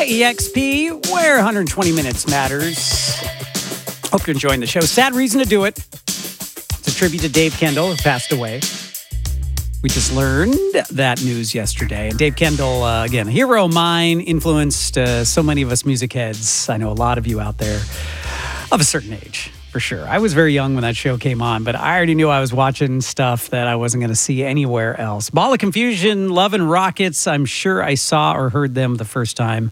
KEXP, where 120 minutes matters. Hope you're enjoying the show. Sad reason to do it. It's a tribute to Dave Kendall, who passed away. We just learned that news yesterday. And Dave Kendall, again, a hero of mine, influenced so many of us music heads. I know a lot of you out there of a certain age, for sure. I was very young when that show came on, but I already knew I was watching stuff that I wasn't going to see anywhere else. Ball of Confusion, Love and Rockets. I'm sure I saw or heard them the first time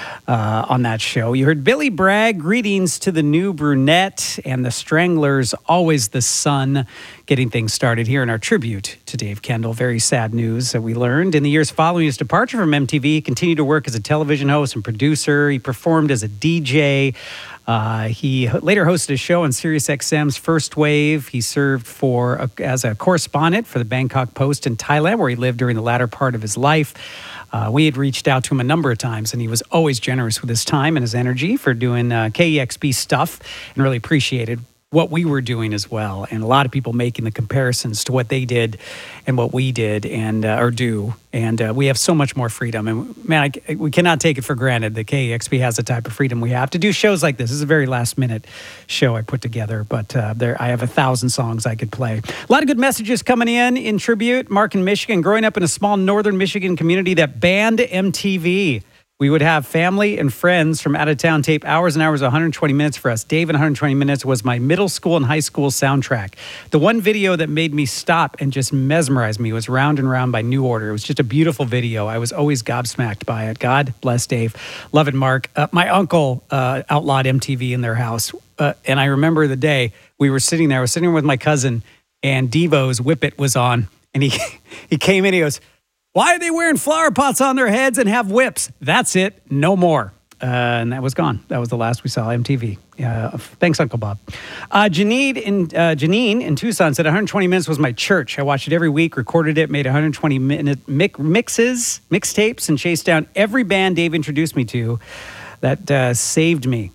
on that show. You heard Billy Bragg, Greetings to the New Brunette, and the Stranglers, Always the Sun, getting things started here in our tribute to Dave Kendall. Very sad news that we learned. In the years following his departure from MTV, he continued to work as a television host and producer. He performed as a DJ. He later hosted a show on SiriusXM's First Wave. He served as a correspondent for the Bangkok Post in Thailand, where he lived during the latter part of his life. We had reached out to him a number of times, and he was always generous with his time and his energy for doing KEXP stuff, and really appreciated what we were doing as well. And a lot of people making the comparisons to what they did and what we did and or do. And we have so much more freedom. And man, we cannot take it for granted that KEXP has the type of freedom we have to do shows like this. This is a very last minute show I put together, but I have 1,000 songs I could play. A lot of good messages coming in tribute. Mark in Michigan, growing up in a small northern Michigan community that banned MTV. We would have family and friends from out of town tape hours and hours, 120 minutes for us. Dave in 120 minutes was my middle school and high school soundtrack. The one video that made me stop and just mesmerize me was Round and Round by New Order. It was just a beautiful video. I was always gobsmacked by it. God bless Dave. Love it, Mark. My uncle outlawed MTV in their house. And I remember the day we were sitting there. I was sitting with my cousin, and Devo's Whip It was on. And he came in, he goes, "Why are they wearing flower pots on their heads and have whips? That's it. No more." And that was gone. That was the last we saw MTV. Thanks, Uncle Bob. Janine in Tucson said 120 minutes was my church. I watched it every week, recorded it, made 120-minute mixtapes, and chased down every band Dave introduced me to that saved me.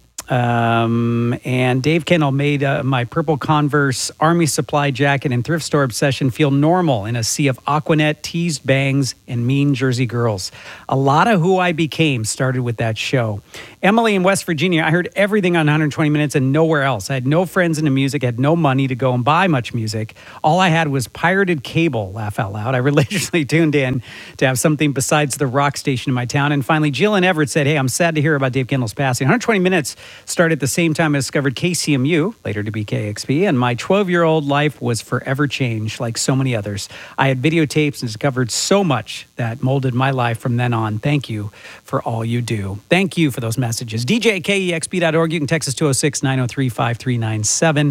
And Dave Kendall made my purple Converse Army Supply jacket and thrift store obsession feel normal in a sea of Aquanet, teased bangs, and mean Jersey girls. A lot of who I became started with that show. Emily in West Virginia, I heard everything on 120 Minutes and nowhere else. I had no friends into music, had no money to go and buy much music. All I had was pirated cable, laugh out loud. I religiously tuned in to have something besides the rock station in my town. And finally, Jill in Everett said, "Hey, I'm sad to hear about Dave Kendall's passing." 120 Minutes started at the same time I discovered KCMU, later to be KXP, and my 12-year-old life was forever changed, like so many others. I had videotapes and discovered so much that molded my life from then on. Thank you for all you do. Thank you for those messages. DJ at KEXP.org. You can text us 206-903-5397.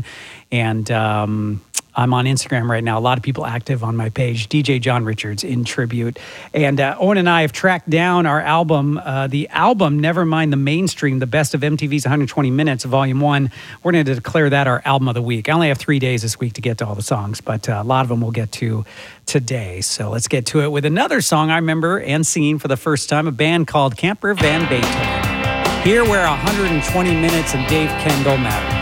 And I'm on Instagram right now. A lot of people active on my page, DJ John Richards in tribute. And Owen and I have tracked down our album, the album Nevermind the Mainstream, the best of MTV's 120 Minutes, Volume 1. We're going to declare that our album of the week. I only have 3 days this week to get to all the songs, but a lot of them we'll get to today. So let's get to it with another song I remember and singing for the first time, a band called Camper Van Beethoven. Here where 120 Minutes and Dave Kendall matter.